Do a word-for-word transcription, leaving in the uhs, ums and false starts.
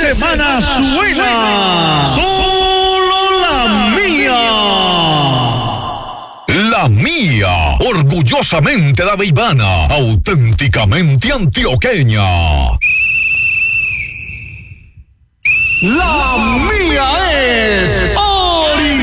semana suena solo la mía. La mía, orgullosamente daveibana, auténticamente antioqueña. La mía es